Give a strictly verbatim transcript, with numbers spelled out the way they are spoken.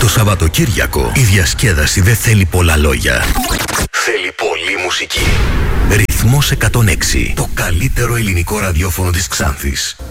Το Σαββατοκύριακο η διασκέδαση δεν θέλει πολλά λόγια. Θέλει πολλή μουσική. Ρυθμός εκατόν έξι. Το καλύτερο ελληνικό ραδιόφωνο της Ξάνθης.